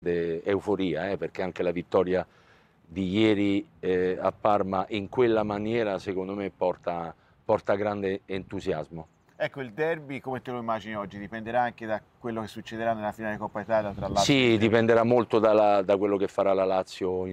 euforia, perché anche la vittoria di ieri a Parma in quella maniera secondo me porta grande entusiasmo. Ecco, il derby come te lo immagini oggi? Dipenderà anche da quello che succederà nella finale di Coppa Italia tra Lazio e Sì, Inter. dipenderà molto da quello che farà la Lazio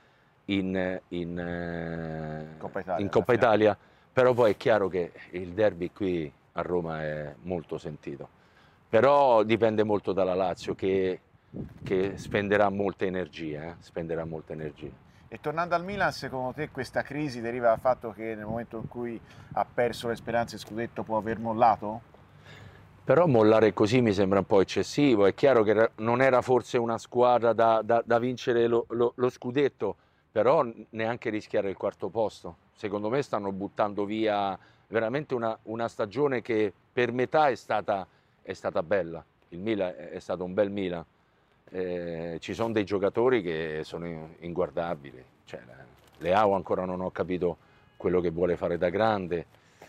Coppa Italia, in la Coppa finale. Italia, però poi è chiaro che il derby qui a Roma è molto sentito. Però dipende molto dalla Lazio che spenderà molte energie, spenderà molte energie. E tornando al Milan, secondo te questa crisi deriva dal fatto che nel momento in cui ha perso le speranze scudetto può aver mollato? Però mollare così mi sembra un po' eccessivo. È chiaro che non era forse una squadra da vincere lo scudetto, però neanche rischiare il quarto posto. Secondo me stanno buttando via veramente una stagione che per metà è stata bella. Il Milan è stato un bel Milan. Ci sono dei giocatori che sono inguardabili. Cioè, Leao ancora non ho capito quello che vuole fare da grande.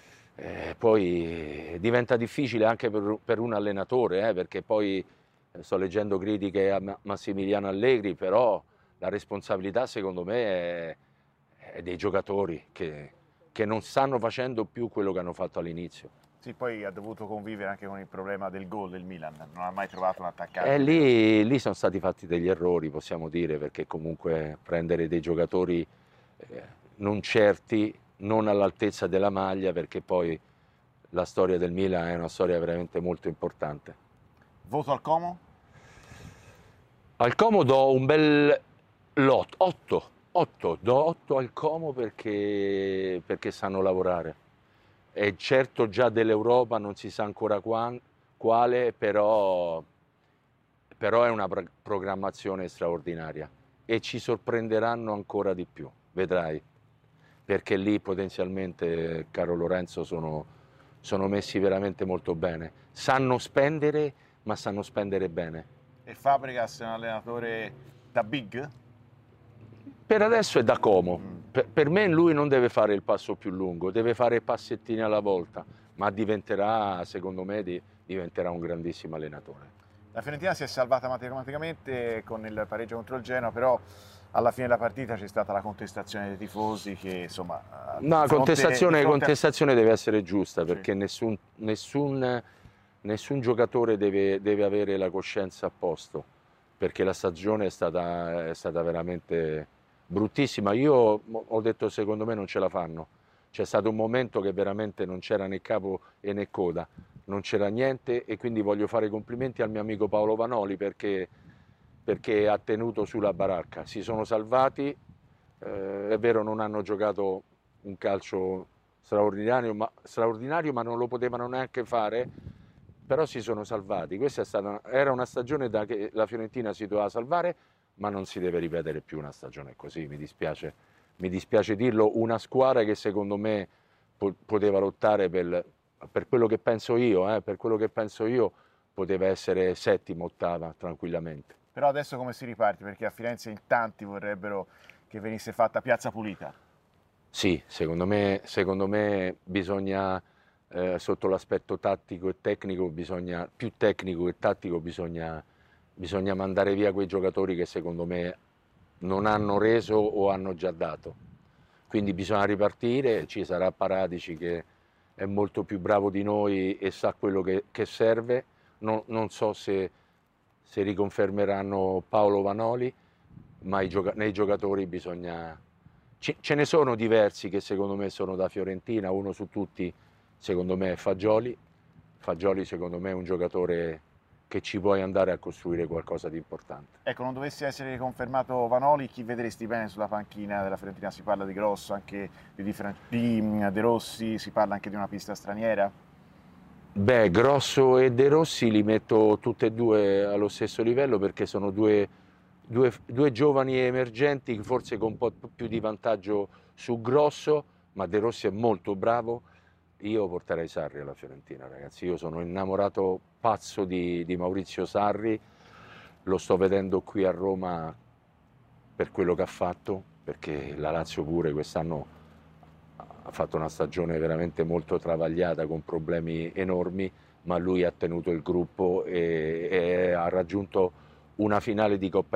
Poi diventa difficile anche per un allenatore, perché poi sto leggendo critiche a Massimiliano Allegri, però la responsabilità secondo me è dei giocatori che non stanno facendo più quello che hanno fatto all'inizio. Sì, poi ha dovuto convivere anche con il problema del gol del Milan, non ha mai trovato un E attaccante vero. lì sono stati fatti degli errori, possiamo dire, perché comunque prendere dei giocatori non certi, non all'altezza della maglia, perché poi la storia del Milan è una storia veramente molto importante. Voto al Como? Al Como do un bel 8, do 8 al Como perché sanno lavorare. E certo già dell'Europa non si sa ancora quale, però è una programmazione straordinaria e ci sorprenderanno ancora di più, vedrai, perché lì potenzialmente, caro Lorenzo, sono messi veramente molto bene. Sanno spendere, ma sanno spendere bene. E Fabregas è un allenatore da big? Per adesso è da Como. Per me lui non deve fare il passo più lungo, deve fare passettini alla volta, ma diventerà, secondo me, diventerà un grandissimo allenatore. La Fiorentina si è salvata matematicamente con il pareggio contro il Genoa, però alla fine della partita c'è stata la contestazione dei tifosi che insomma No, contestazione deve essere giusta, perché Sì. nessun giocatore deve avere la coscienza a posto, perché la stagione è stata veramente bruttissima. Io ho detto secondo me non ce la fanno. C'è stato un momento che veramente non c'era né capo e né coda, non c'era niente, e quindi voglio fare i complimenti al mio amico Paolo Vanoli perché ha tenuto sulla baracca. Si sono salvati, è vero non hanno giocato un calcio straordinario, ma non lo potevano neanche fare, però si sono salvati. Era una stagione che la Fiorentina si doveva salvare, ma non si deve ripetere più una stagione così, mi dispiace dirlo. Una squadra che secondo me poteva lottare per quello che penso io, per quello che penso io, poteva essere settima, ottava tranquillamente. Però adesso come si riparte? Perché a Firenze in tanti vorrebbero che venisse fatta piazza pulita. Sì, secondo me bisogna, sotto l'aspetto tattico e tecnico, più tecnico che tattico, bisogna mandare via quei giocatori che secondo me non hanno reso o hanno già dato. Quindi bisogna ripartire, ci sarà Paratici che è molto più bravo di noi e sa quello che serve. Non so se riconfermeranno Paolo Vanoli, ma nei giocatori bisogna... Ce ne sono diversi che secondo me sono da Fiorentina, uno su tutti secondo me è Fagioli. Fagioli secondo me è un giocatore che ci può andare a costruire qualcosa di importante. Ecco, non dovesse essere riconfermato Vanoli, chi vedresti bene sulla panchina della Fiorentina? Si parla di Grosso, anche di De Rossi, si parla anche di una pista straniera? Beh, Grosso e De Rossi li metto tutti e due allo stesso livello perché sono due giovani emergenti, forse con un po' più di vantaggio su Grosso, ma De Rossi è molto bravo. Io porterei Sarri alla Fiorentina, ragazzi. Io sono innamorato pazzo di Maurizio Sarri, lo sto vedendo qui a Roma per quello che ha fatto, perché la Lazio pure quest'anno ha fatto una stagione veramente molto travagliata con problemi enormi, ma lui ha tenuto il gruppo e ha raggiunto una finale di Coppa